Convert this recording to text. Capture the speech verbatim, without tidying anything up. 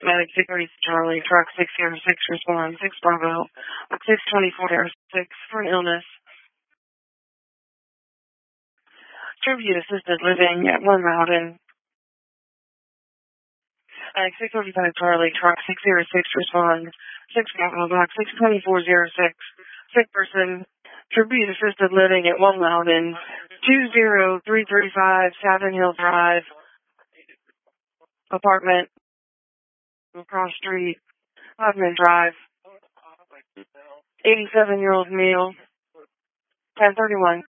Medic Security Charlie, Truck six zero six, respond six Bravo, six twenty-four six for an illness. Tribute Assisted Living at One Mountain. Medic six thirty-five Charlie, Truck six zero six, respond six Bravo, Box six twenty-four oh six, sick person. Tribute Assisted Living at One Mountain, two zero three three five Savin Hill Drive, apartment, across street, Hudman Drive, eighty-seven-year-old male, ten thirty-one.